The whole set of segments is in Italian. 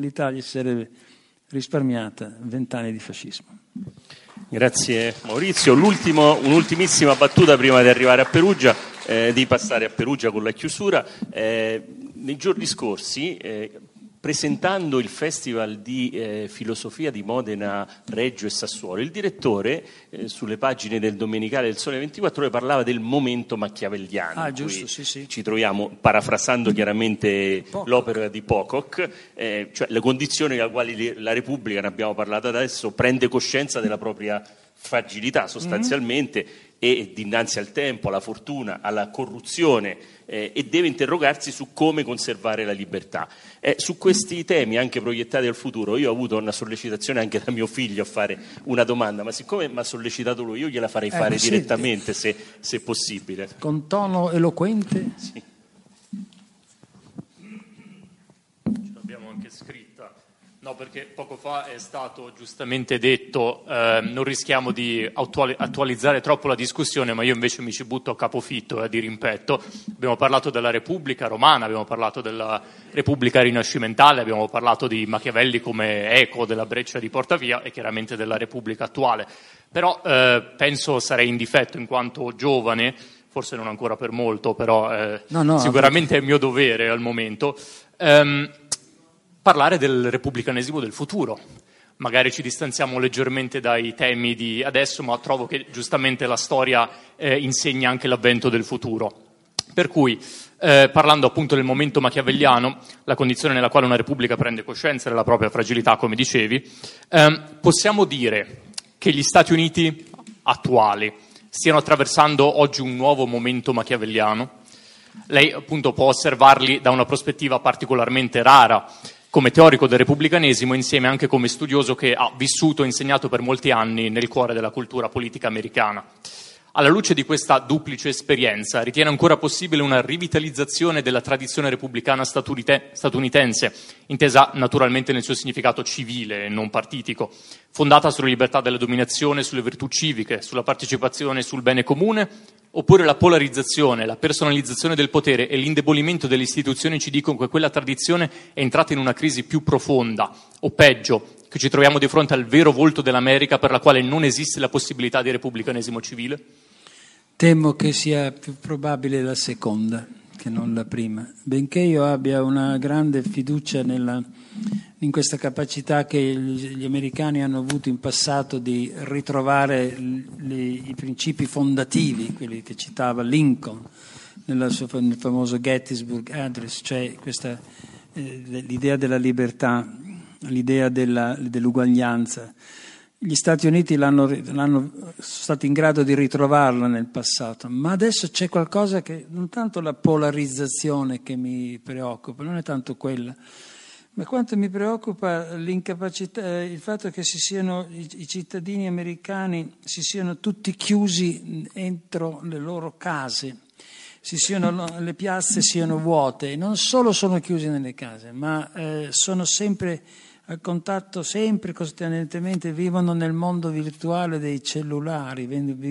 l'Italia si sarebbe risparmiata 20 anni di fascismo. Grazie Maurizio. Un'ultimissima battuta prima di arrivare a Perugia, di passare a Perugia con la chiusura. Nei giorni scorsi, presentando il Festival di Filosofia di Modena, Reggio e Sassuolo, il direttore sulle pagine del Domenicale del Sole 24 Ore parlava del momento machiavelliano. Giusto, sì. Ci troviamo, parafrasando chiaramente l'opera di Pocock, cioè le condizioni nelle quali la Repubblica, ne abbiamo parlato adesso, prende coscienza della propria fragilità sostanzialmente e dinanzi al tempo, alla fortuna, alla corruzione, e deve interrogarsi su come conservare la libertà. Su questi temi, anche proiettati al futuro, io ho avuto una sollecitazione anche da mio figlio a fare una domanda, ma siccome mi ha sollecitato lui, io gliela farei fare direttamente, se possibile. Con tono eloquente? Sì. Ce l'abbiamo anche scritta. No, perché poco fa è stato giustamente detto non rischiamo di attualizzare troppo la discussione, ma io invece mi ci butto a capofitto e di rimpetto. Abbiamo parlato della Repubblica Romana, abbiamo parlato della Repubblica rinascimentale, abbiamo parlato di Machiavelli come eco della Breccia di Portavia e chiaramente della Repubblica attuale. Però penso sarei in difetto in quanto giovane, forse non ancora per molto, però sicuramente è mio dovere al momento, parlare del repubblicanesimo del futuro. Magari ci distanziamo leggermente dai temi di adesso, ma trovo che giustamente la storia insegna anche l'avvento del futuro. Per cui, parlando appunto del momento machiavelliano, la condizione nella quale una repubblica prende coscienza della propria fragilità, come dicevi, possiamo dire che gli Stati Uniti attuali stiano attraversando oggi un nuovo momento machiavelliano. Lei appunto può osservarli da una prospettiva particolarmente rara, come teorico del repubblicanesimo, insieme anche come studioso che ha vissuto e insegnato per molti anni nel cuore della cultura politica americana. Alla luce di questa duplice esperienza, ritiene ancora possibile una rivitalizzazione della tradizione repubblicana statunitense, intesa naturalmente nel suo significato civile e non partitico, fondata sulla libertà della dominazione, sulle virtù civiche, sulla partecipazione e sul bene comune, oppure la polarizzazione, la personalizzazione del potere e l'indebolimento delle istituzioni ci dicono che quella tradizione è entrata in una crisi più profonda, o peggio, che ci troviamo di fronte al vero volto dell'America per la quale non esiste la possibilità di repubblicanesimo civile? Temo che sia più probabile la seconda che non la prima, benché io abbia una grande fiducia in questa capacità che gli americani hanno avuto in passato di ritrovare i principi fondativi, quelli che citava Lincoln nel famoso Gettysburg Address, cioè l'idea della libertà, l'idea dell'uguaglianza. Gli Stati Uniti sono stati in grado di ritrovarla nel passato, ma adesso c'è qualcosa che, non tanto la polarizzazione che mi preoccupa, non è tanto quella, ma quanto mi preoccupa l'incapacità, il fatto che i cittadini americani si siano tutti chiusi entro le loro case, le piazze siano vuote, e non solo sono chiusi nelle case, ma sono sempre al contatto, sempre costantemente, vivono nel mondo virtuale dei cellulari,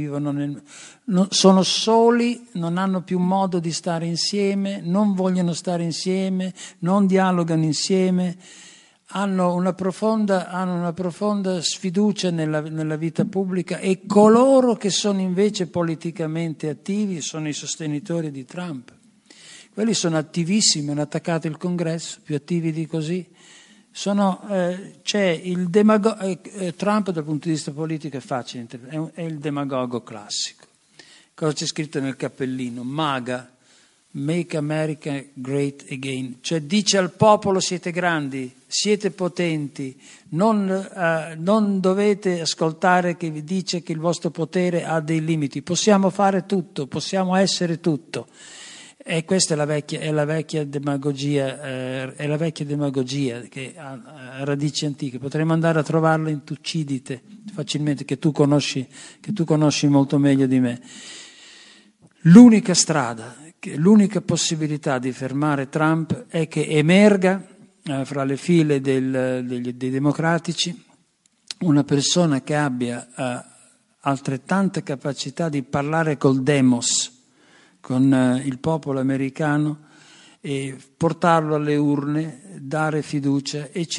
sono soli, non hanno più modo di stare insieme, non vogliono stare insieme, non dialogano insieme, hanno una profonda sfiducia nella vita pubblica, e coloro che sono invece politicamente attivi sono i sostenitori di Trump. Quelli sono attivissimi, hanno attaccato il Congresso, più attivi di così. C'è il Trump dal punto di vista politico è facile, è il demagogo classico. Cosa c'è scritto nel cappellino? MAGA, Make America Great Again, cioè dice al popolo: siete grandi, siete potenti, non dovete ascoltare che vi dice che il vostro potere ha dei limiti, possiamo fare tutto, possiamo essere tutto. E questa è la vecchia demagogia che ha radici antiche. Potremmo andare a trovarla in Tucidide facilmente, che tu conosci molto meglio di me. L'unica strada, l'unica possibilità di fermare Trump è che emerga fra le file dei democratici una persona che abbia altrettanta capacità di parlare col demos, con il popolo americano, e portarlo alle urne, dare fiducia e